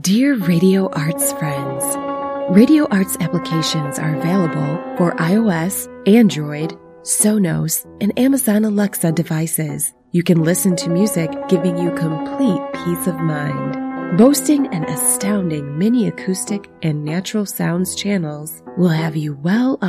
Dear Radio Arts friends, Radio Arts applications are available for iOS, Android, Sonos, and Amazon Alexa devices. You can listen to music giving you complete peace of mind. Boasting an astounding mini acoustic and natural sounds channels will have you well